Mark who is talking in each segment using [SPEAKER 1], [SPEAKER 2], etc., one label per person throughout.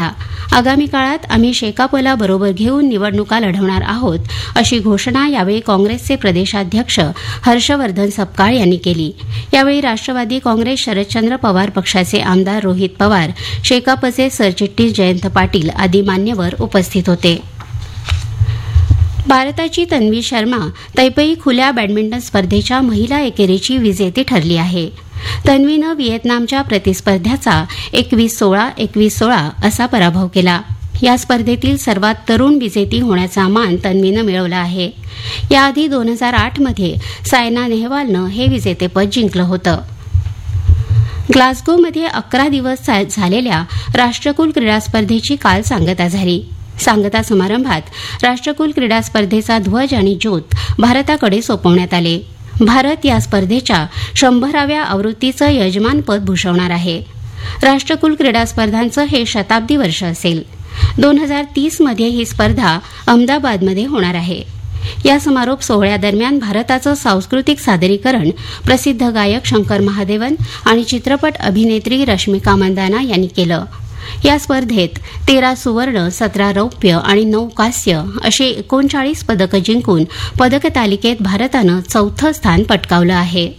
[SPEAKER 1] केला. आगामी काळात आम्ही शेकापला बरोबर घेऊन निवडणुका लढवणार आहोत, अशी घोषणा यावेळी काँग्रेसचे प्रदेशाध्यक्ष हर्षवर्धन सपकाळ यांनी केली. यावेळी राष्ट्रवादी काँग्रेस शरदचंद्र पवार पक्षाचे आमदार रोहित पवार, शेकापचे सरचिटणीस जयंत पाटील आदी मान्यवर उपस्थित होते. भारताची तन्वी शर्मा तैपेई खुल्या बॅडमिंटन स्पर्धेच्या महिला एकेरीची विजेती ठरली आहे. तन्वीनं व्हिएतनामच्या प्रतिस्पर्ध्याचा 21-16, 21-16 असा पराभव केला. या स्पर्धेतील सर्वात तरुण विजेती होण्याचा मान तन्वीनं मिळवला आहे. याआधी 2008 मध्ये सायना नेहवालनं हे विजेतेपद जिंकलं होतं. ग्लासगोमध्ये 11 दिवस झालेल्या राष्ट्रकुल क्रीडा स्पर्धेची काल सांगता झाली. सांगता समारंभात राष्ट्रकुल क्रीडा स्पर्धेचा ध्वज आणि ज्योत भारताकडे सोपवण्यात आले. भारत या स्पर्धेच्या 100व्या आवृत्तीचं यजमानपद भूषवणार आहे. राष्ट्रकुल क्रीडा स्पर्धांचं हे शताब्दी वर्ष असेल. 2030 मध्ये ही स्पर्धा अहमदाबादमध्ये होणार आहे. या समारोप सोहळ्यादरम्यान भारताचं सांस्कृतिक सादरीकरण प्रसिद्ध गायक शंकर महादेवन आणि चित्रपट अभिनेत्री रश्मिका मंदाना यांनी केलं. या स्पर्धेत 13 सुवर्ण, 17 रौप्य आणि 9 कांस्य अशी 39 पदकं जिंकून पदक तालिकेत भारतानं 4थं स्थान पटकावलं आहे.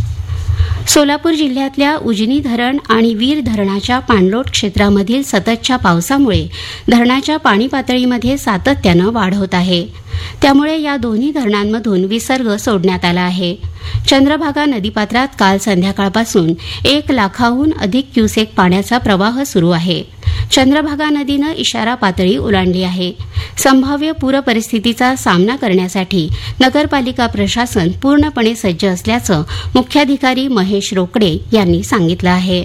[SPEAKER 1] सोलापूर जिल्ह्यातल्या उजनी धरण आणि वीर धरणाच्या पाणलोट क्षेत्रामधील सततच्या पावसामुळे धरणाच्या पाणी पातळीमध्ये सातत्यानं वाढ होत आहे. त्यामुळे या दोन्ही धरणांमधून विसर्ग सोडण्यात आला आहे. चंद्रभागा नदीपात्रात काल संध्याकाळपासून 1 लाखाहून अधिक क्युसेक पाण्याचा प्रवाह सुरू आहे. चंद्रभागा नदीनं इशारा पातळी ओलांडली आहे. संभाव्य पूर परिस्थितीचा सामना करण्यासाठी नगरपालिका प्रशासन पूर्णपणे सज्ज असल्याचं मुख्याधिकारी महेश रोकडे यांनी सांगितलं आहे.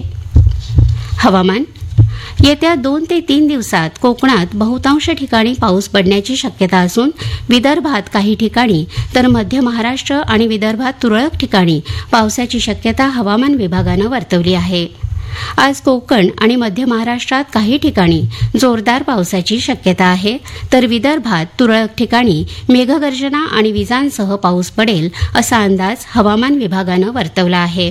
[SPEAKER 1] हवामान. येत्या 2 ते 3 दिवसात कोकणात बहुतांश ठिकाणी पाऊस पडण्याची शक्यता असून विदर्भात काही ठिकाणी तर मध्य महाराष्ट्र आणि विदर्भात तुरळक ठिकाणी पावसाची शक्यता हवामान विभागानं वर्तवली आहे. आज कोकण आणि मध्य महाराष्ट्रात काही ठिकाणी जोरदार पावसाची शक्यता आहे, तर विदर्भात तुरळक ठिकाणी मेघगर्जना आणि विजांसह पाऊस पडेल असा अंदाज हवामान विभागानं वर्तवला आहे.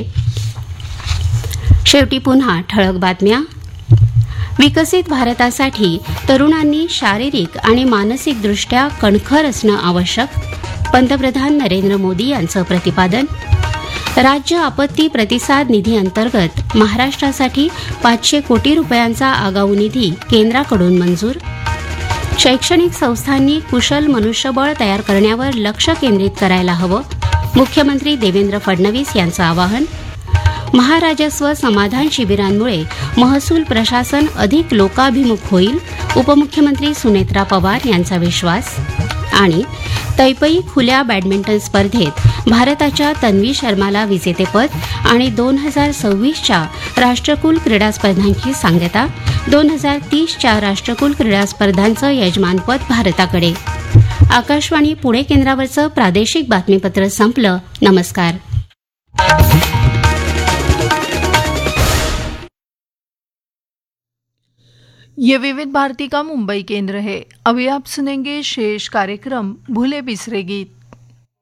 [SPEAKER 1] शेवटी पुन्हा ठळक बातम्या. विकसित भारतासाठी तरुणांनी शारीरिक आणि मानसिकदृष्ट्या कणखर असणं आवश्यक, पंतप्रधान नरेंद्र मोदी यांचं प्रतिपादन. राज्य आपत्ती प्रतिसाद निधी अंतर्गत महाराष्ट्रासाठी 500 कोटी रुपयांचा आगाऊ निधी केंद्राकडून मंजूर. शैक्षणिक संस्थांनी कुशल मनुष्यबळ तयार करण्यावर लक्ष केंद्रित करायला हवं, मुख्यमंत्री देवेंद्र फडणवीस यांचं आवाहन. महाराजस्व समाधान शिबिरांमुळे महसूल प्रशासन अधिक लोकाभिमुख होईल, उपमुख्यमंत्री सुनेत्रा पवार यांचा विश्वास. आणि तैपेई खुल्या बॅडमिंटन स्पर्धेत भारताच्या तन्वी शर्माला विजेतेपद आणि 2026च्या राष्ट्रकुल क्रीडा स्पर्धांची सांगता. 2030च्या राष्ट्रकुल क्रीडा स्पर्धांचं यजमानपद भारताकडे. आकाशवाणी पुणे केंद्रावरचं प्रादेशिक बातमीपत्र संपलं. नमस्कार.
[SPEAKER 2] ये विविध भारती का मुंबई केंद्र है. अभी आप सुनेंगे शेष कार्यक्रम भूले बिसरे गीत.